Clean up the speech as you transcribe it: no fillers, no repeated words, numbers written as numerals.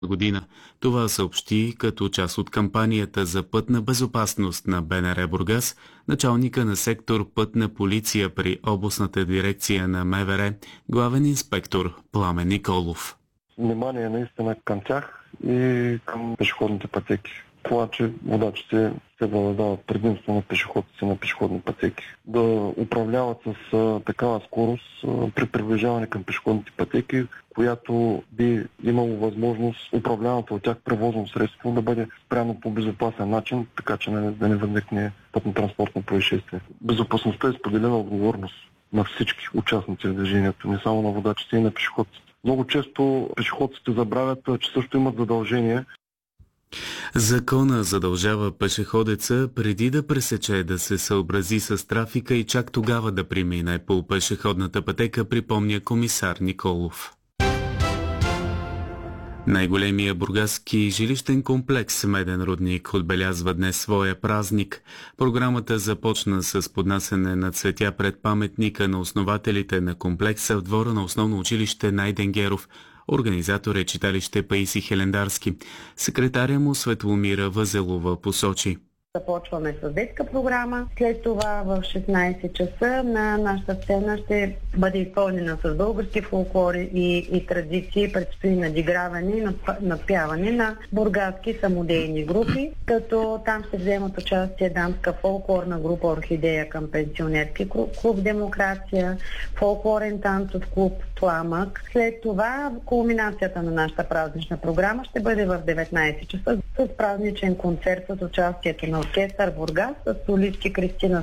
година. Това съобщи като част от кампанията за пътна безопасност на БНР Бургас началника на сектор пътна полиция при областната дирекция на МВР, главен инспектор Пламен Николов. Внимание наистина към тях и към пешеходните пътеки. Това, че водачите следва да дават предимство на пешеходците на пешеходни пътеки. Да управляват с такава скорост при приближаване към пешеходните пътеки, която би имало възможност управляваното от тях превозно средство да бъде спряно по безопасен начин, така че да не възникне пътно-транспортно происшествие. Безопасността е споделена отговорност на всички участници в движението, не само на водачите и на пешеходците. Много често пешеходците забравят, че също имат задължение. Закона задължава пешеходеца преди да пресече да се съобрази с трафика и чак тогава да премине по пешеходната пътека, припомня комисар Николов. Най-големия бургаски жилищен комплекс Меден рудник отбелязва днес своя празник. Програмата започна с поднасяне на цветя пред паметника на основателите на комплекса в двора на основно училище Найден Геров. Организатор е читалище Паисий Хилендарски. Секретаря му Светломира Възелова посочи: започваме с детска програма. След това в 16 часа на нашата сцена ще бъде изпълнена с български фолклори и традиции. Предстои надиграване и надпяване на бургаски самодейни групи, като там ще вземат участие дамска фолклорна група Орхидея към пенсионерски клуб Демокрация, фолклорен танцов клуб Пламък. След това кулминацията на нашата празнична програма ще бъде в 19 часа с празничен концерт с участието на оркестър Бургас с солистки Кристина